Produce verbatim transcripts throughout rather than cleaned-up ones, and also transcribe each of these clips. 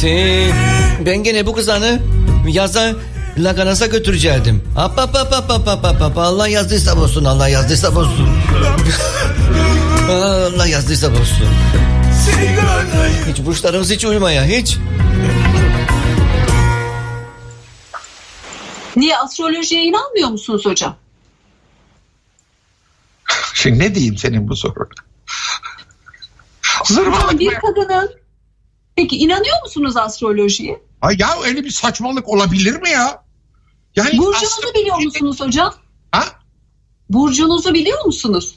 rahmeti. Ben gene bu kızanı yaza Laganas'a götürecektim. Hop hop hop hop hop hop hop. Allah yazdıysa bozsun, Allah yazdıysa bozsun. Allah yazdıysa bozsun. Hiç burçlarımız hiç uymaya, hiç. Niye, astrolojiye inanmıyor musunuz hocam? Şimdi ne diyeyim senin bu soruna? Zırvalık bir mı? kadının... Peki inanıyor musunuz astrolojiye? Ay ya öyle bir saçmalık olabilir mi ya? Yani Burcunuzu astroloji... biliyor musunuz hocam? Ha? Burcunuzu biliyor musunuz?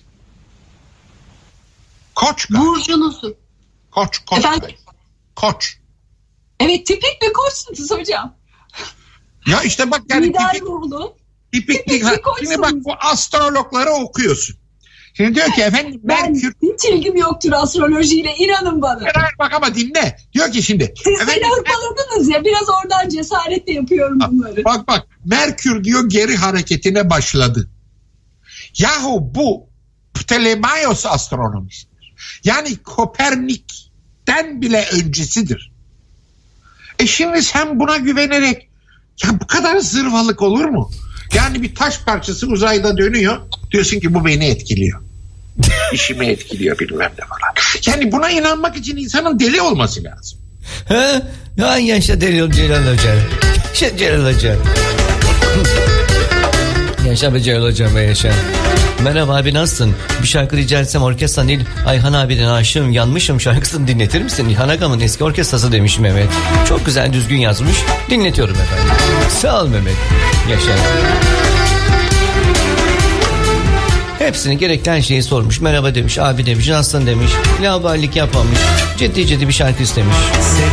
Koç galiba. Burcunuzu. Koç, koç. Efendim? Koç. Evet, tipik bir koçsunuz hocam. Ya işte bak yani Lider tipik, ruhlu. tipik, tipik ha, bir koçsunuz. şimdi bak bu astrologları okuyorsun. Şimdi diyor ki efendim Ben Merkür... hiç ilgim yoktur astrolojiyle, inanın bana. Bak ama dinle. Diyor ki şimdi... Siz efendim, beni hırpaladınız ya, biraz oradan cesaretle yapıyorum bunları. Bak bak Merkür diyor geri hareketine başladı. Yahu bu Ptolemaios astronomisidir. Yani Kopernik'ten bile öncesidir. E şimdi sen buna güvenerek ya bu kadar zırvalık olur mu? Yani bir taş parçası uzayda dönüyor. Diyorsun ki bu beni etkiliyor. İşimi etkiliyor bilmem ne falan. Yani buna inanmak için insanın deli olması lazım. Ha? Ya yaşa deli Celal Hoca. Yaşa Celal Hoca. Yaşa be Celal Hoca be yaşa. Merhaba abi, nasılsın? Bir şarkı rica etsem, orkestra değil Ayhan abiden aşığım yanmışım şarkısını dinletir misin? İlhan Agam'ın eski orkestrası demiş Mehmet. Çok güzel, düzgün yazmış. Dinletiyorum efendim. Sağ ol Mehmet. Yaşa. Hepsini, gerekli her şeyi sormuş. Merhaba demiş, abi demiş, nasılsın demiş. Laubalilik yapmamış. Ciddi ciddi bir şarkı istemiş.